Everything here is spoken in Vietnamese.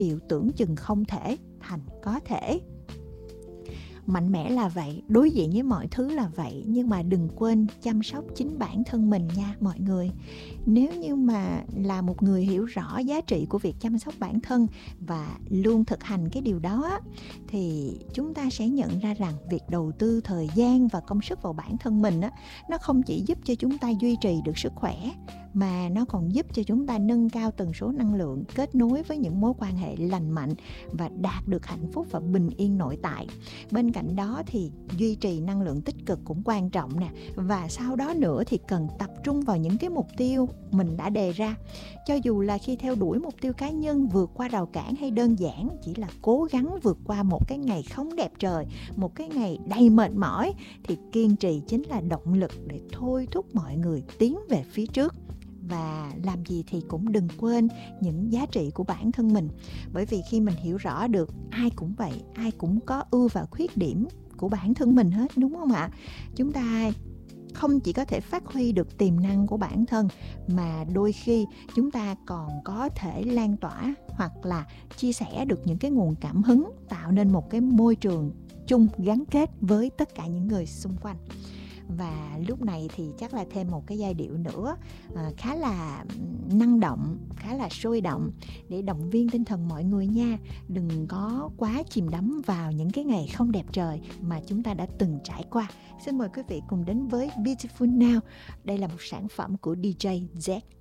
điều tưởng chừng không thể thành có thể. Mạnh mẽ là vậy, đối diện với mọi thứ là vậy, nhưng mà đừng quên chăm sóc chính bản thân mình nha mọi người. Nếu như mà là một người hiểu rõ giá trị của việc chăm sóc bản thân và luôn thực hành cái điều đó, thì chúng ta sẽ nhận ra rằng việc đầu tư thời gian và công sức vào bản thân mình nó không chỉ giúp cho chúng ta duy trì được sức khỏe, mà nó còn giúp cho chúng ta nâng cao tần số năng lượng, kết nối với những mối quan hệ lành mạnh và đạt được hạnh phúc và bình yên nội tại. Bên cạnh đó thì duy trì năng lượng tích cực cũng quan trọng nè. Và sau đó nữa thì cần tập trung vào những cái mục tiêu mình đã đề ra. Cho dù là khi theo đuổi mục tiêu cá nhân, vượt qua rào cản, hay đơn giản chỉ là cố gắng vượt qua một cái ngày không đẹp trời, một cái ngày đầy mệt mỏi, thì kiên trì chính là động lực để thôi thúc mọi người tiến về phía trước. Và làm gì thì cũng đừng quên những giá trị của bản thân mình. Bởi vì khi mình hiểu rõ được, ai cũng vậy, ai cũng có ưu và khuyết điểm của bản thân mình hết, đúng không ạ? Chúng ta không chỉ có thể phát huy được tiềm năng của bản thân, mà đôi khi chúng ta còn có thể lan tỏa hoặc là chia sẻ được những cái nguồn cảm hứng, tạo nên một cái môi trường chung gắn kết với tất cả những người xung quanh. Và lúc này thì chắc là thêm một cái giai điệu nữa khá là năng động, khá là sôi động, để động viên tinh thần mọi người nha. Đừng có quá chìm đắm vào những cái ngày không đẹp trời mà chúng ta đã từng trải qua. Xin mời quý vị cùng đến với Beautiful Now. Đây là một sản phẩm của DJ Z.